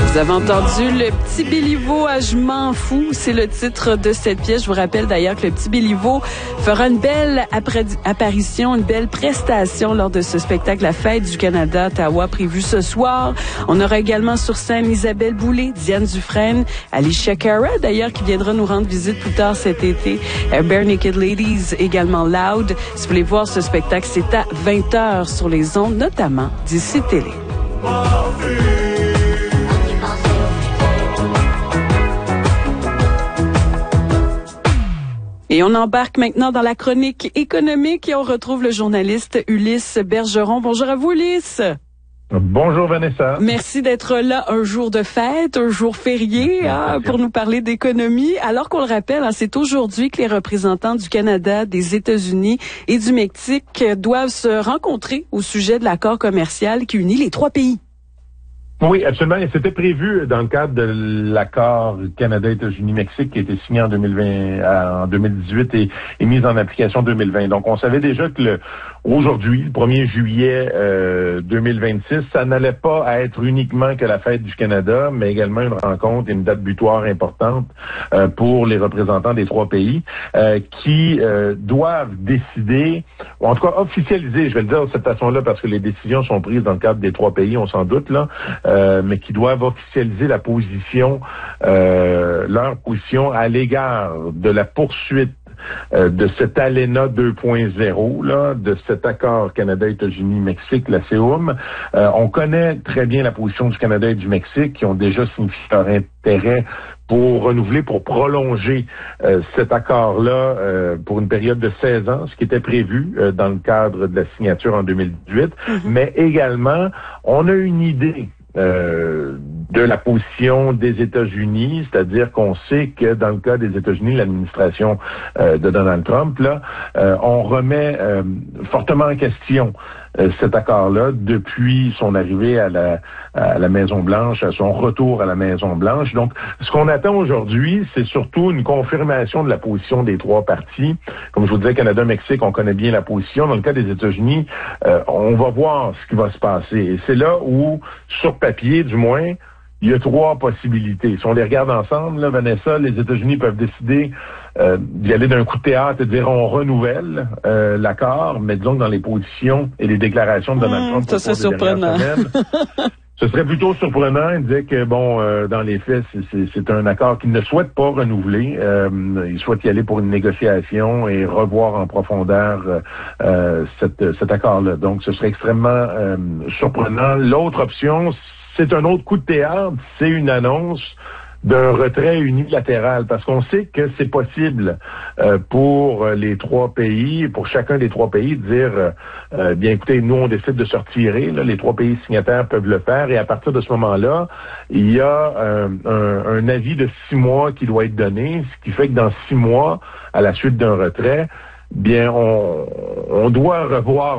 Vous avez entendu le petit Béliveau à Je m'en fous, c'est le titre de cette pièce. Je vous rappelle d'ailleurs que le petit Béliveau fera une belle apparition, une belle prestation lors de ce spectacle La Fête du Canada à Ottawa prévu ce soir. On aura également sur scène Isabelle Boulay, Diane Dufresne, Alicia Cara d'ailleurs qui viendra nous rendre visite plus tard cet été. Bare Naked Ladies également Loud. Si vous voulez voir ce spectacle, c'est à 20h sur les ondes, notamment d'ici Télé. Et on embarque maintenant dans la chronique économique et on retrouve le journaliste Ulysse Bergeron. Bonjour à vous, Ulysse. Bonjour Vanessa. Merci d'être là un jour de fête, un jour férié pour nous parler d'économie. Alors qu'on le rappelle, c'est aujourd'hui que les représentants du Canada, des États-Unis et du Mexique doivent se rencontrer au sujet de l'accord commercial qui unit les trois pays. Oui, absolument. Et c'était prévu dans le cadre de l'accord Canada-États-Unis-Mexique qui a été signé en 2018 et mis en application en 2020. Donc, on savait déjà que aujourd'hui, le 1er juillet 2026, ça n'allait pas être uniquement que la fête du Canada, mais également une rencontre et une date butoir importante pour les représentants des trois pays qui doivent décider, ou en tout cas officialiser, je vais le dire de cette façon-là parce que les décisions sont prises dans le cadre des trois pays, on s'en doute, là, mais qui doivent officialiser la position, leur position à l'égard de la poursuite de cet ALENA 2.0, là, de cet accord Canada-États-Unis-Mexique, la CEUM. On connaît très bien la position du Canada et du Mexique qui ont déjà signifié leur intérêt pour renouveler, pour prolonger cet accord-là pour une période de 16 ans, ce qui était prévu dans le cadre de la signature en 2018. Mais également, on a une idée de la position des États-Unis, c'est-à-dire qu'on sait que dans le cas des États-Unis, l'administration de Donald Trump, là, on remet fortement en question cet accord-là depuis son arrivée à la Maison-Blanche, à son retour à la Maison-Blanche. Donc, ce qu'on attend aujourd'hui, c'est surtout une confirmation de la position des trois parties. Comme je vous disais, Canada-Mexique, on connaît bien la position. Dans le cas des États-Unis, on va voir ce qui va se passer. Et c'est là où, sur papier du moins, il y a trois possibilités. Si on les regarde ensemble, là, Vanessa, les États-Unis peuvent décider d'y aller d'un coup de théâtre et de dire on renouvelle l'accord, mais disons que dans les positions et les déclarations de Donald Trump, ça c'est surprenant. Ce serait plutôt surprenant. Il disait que, dans les faits, c'est un accord qu'il ne souhaite pas renouveler. Il souhaite y aller pour une négociation et revoir en profondeur cet accord-là. Donc, ce serait extrêmement surprenant. L'autre option, c'est un autre coup de théâtre. C'est une annonce d'un retrait unilatéral, parce qu'on sait que c'est possible pour les trois pays, pour chacun des trois pays, de dire, bien écoutez, nous on décide de se retirer, là, les trois pays signataires peuvent le faire, et à partir de ce moment-là, il y a un avis de 6 mois qui doit être donné, ce qui fait que dans 6 mois, à la suite d'un retrait, bien on doit revoir